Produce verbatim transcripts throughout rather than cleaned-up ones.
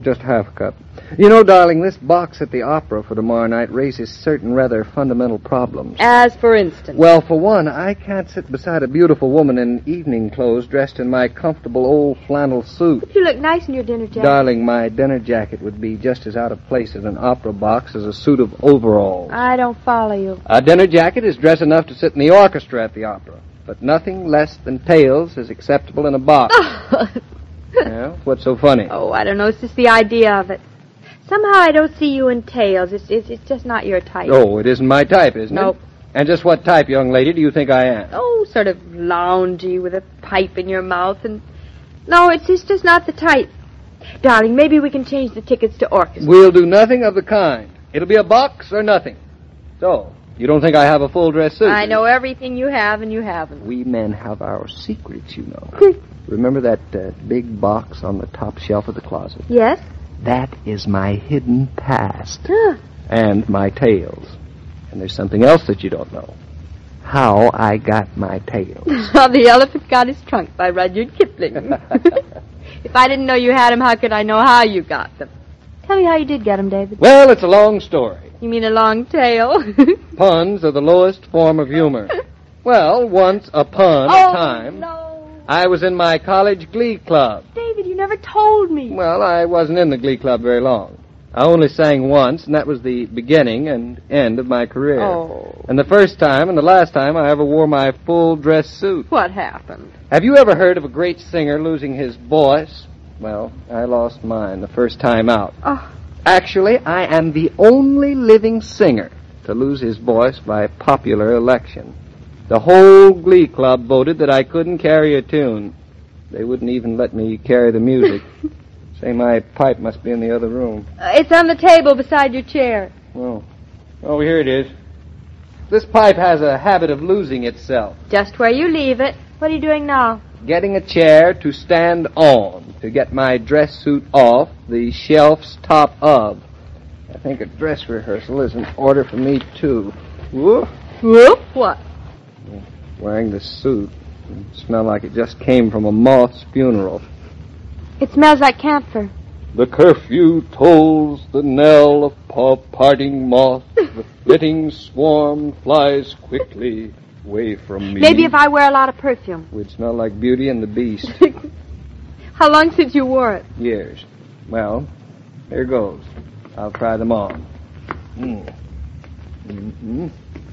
Just half a cup. You know, darling, this box at the opera for tomorrow night raises certain rather fundamental problems. As for instance? Well, for one, I can't sit beside a beautiful woman in evening clothes dressed in my comfortable old flannel suit. But you look nice in your dinner jacket. Darling, my dinner jacket would be just as out of place in an opera box as a suit of overalls. I don't follow you. A dinner jacket is dress enough to sit in the orchestra at the opera, but nothing less than tails is acceptable in a box. Yeah? What's so funny? Oh, I don't know. It's just the idea of it. Somehow I don't see you in tails. It's, it's, it's just not your type. Oh, it isn't my type, isn't Nope. it? And just what type, young lady, do you think I am? Oh, sort of loungy with a pipe in your mouth and... No, it's, it's just not the type. Darling, maybe we can change the tickets to orchestra. We'll do nothing of the kind. It'll be a box or nothing. So, you don't think I have a full dress suit? I know everything you have and you haven't. We men have our secrets, you know. Remember that uh, big box on the top shelf of the closet? Yes? That is my hidden past. And my tails. And there's something else that you don't know. How I got my tails. How the Elephant Got His Trunk by Rudyard Kipling. If I didn't know you had them, how could I know how you got them? Tell me how you did get them, David. Well, it's a long story. You mean a long tail? Puns are the lowest form of humor. Well, once upon oh, a time... no. I was in my college glee club. David, you never told me. Well, I wasn't in the glee club very long. I only sang once, and that was the beginning and end of my career. Oh. And the first time and the last time I ever wore my full dress suit. What happened? Have you ever heard of a great singer losing his voice? Well, I lost mine the first time out. Oh. Actually, I am the only living singer to lose his voice by popular election. The whole glee club voted that I couldn't carry a tune. They wouldn't even let me carry the music. Say, my pipe must be in the other room. Uh, it's on the table beside your chair. Oh. Oh, here it is. This pipe has a habit of losing itself. Just where you leave it. What are you doing now? Getting a chair to stand on to get my dress suit off the shelf's top of. I think a dress rehearsal is in order for me, too. Whoop. Whoop? What? Wearing this suit. It smelled like it just came from a moth's funeral. It smells like camphor. The curfew tolls the knell of pa- parting moth. The flitting swarm flies quickly away from me. Maybe if I wear a lot of perfume. We'd smell like Beauty and the Beast. How long since you wore it? Years. Well, here goes. I'll try them on. Mm. Mm-hmm.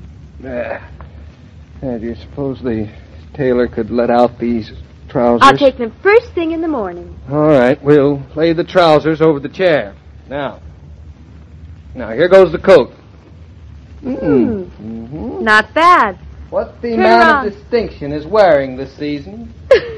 Ah. Uh, do you suppose the tailor could let out these trousers? I'll take them first thing in the morning. All right, we'll lay the trousers over the chair. Now, now here goes the coat. Mm. Mm-hmm. Not bad. What the Turn man around. of distinction is wearing this season?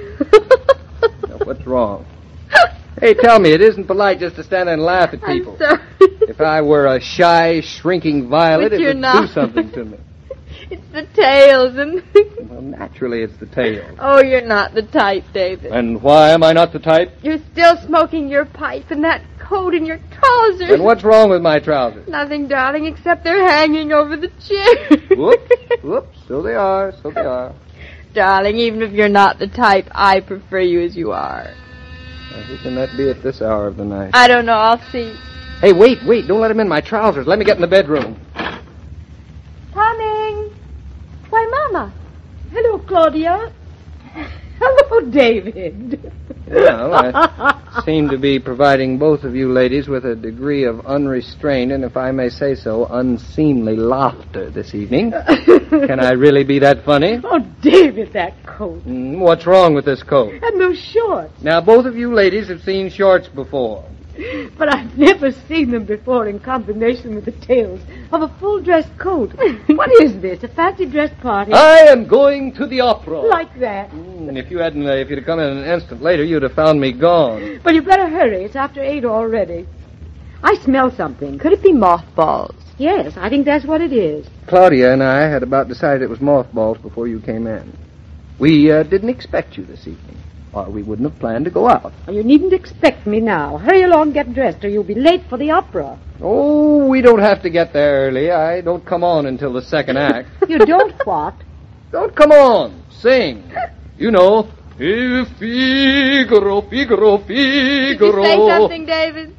Now, what's wrong? Hey, tell me, it isn't polite just to stand and laugh at people. I'm sorry. If I were a shy, shrinking violet, But it you're would not. do something to me. It's the tails and... Well, naturally, it's the tail. Oh, you're not the type, David. And why am I not the type? You're still smoking your pipe and that coat and your trousers. And what's wrong with my trousers? Nothing, darling, except they're hanging over the chair. Whoops, whoops, so they are, so they are. Darling, even if you're not the type, I prefer you as you are. Now, who can that be at this hour of the night? I don't know, I'll see. Hey, wait, wait, don't let him in my trousers. Let me get in the bedroom. Coming. Why, Mama. Hello, Claudia. Hello, David. Well, I seem to be providing both of you ladies with a degree of unrestrained, and if I may say so, unseemly laughter this evening. Can I really be that funny? Oh, David, that coat. Mm, what's wrong with this coat? And those shorts. Now, both of you ladies have seen shorts before. But I've never seen them before in combination with the tails of a full dress coat. What is this, a fancy dress party? I am going to the opera. Like that. Mm, if you hadn't, uh, if you'd have come in an instant later, you'd have found me gone. Well, you better hurry. It's after eight already. I smell something. Could it be mothballs? Yes, I think that's what it is. Claudia and I had about decided it was mothballs before you came in. We uh, didn't expect you this evening, or we wouldn't have planned to go out. Well, you needn't expect me now. Hurry along, get dressed, or you'll be late for the opera. Oh, we don't have to get there early. I don't come on until the second act. You don't what? Don't come on. Sing. You know. Figaro, Figaro, Figaro. Did you say something, David?